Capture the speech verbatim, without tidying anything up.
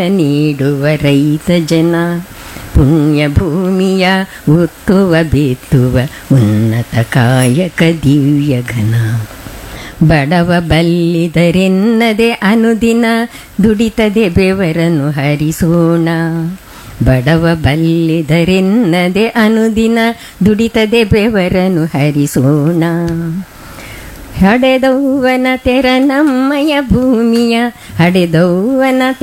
ನೀಡುವ ರೈತ ಜನ, ಪುಣ್ಯ ಭೂಮಿಯ ಉತ್ತುವ ಬಿತ್ತುವ ಉನ್ನತ ಕಾಯಕ ದಿವ್ಯ ಘನ. ಬಡವ ಬಲ್ಲಿದರೆನ್ನದೆ ಅನುದಿನ ದುಡಿತದೆ ಬೆವರನ್ನು ಹರಿಸೋಣ. ಬಡವ ಬಲ್ಲಿದರೆನ್ನದೆ ಅನುದಿನ ದುಡಿತದೆ ಬೆವರನ್ನು ಹರಿಸೋಣ. ಹಡೆದೌವನ ತೆರ ನಮ್ಮಯ ಭೂಮಿಯ, ಹಡೆದೌವನ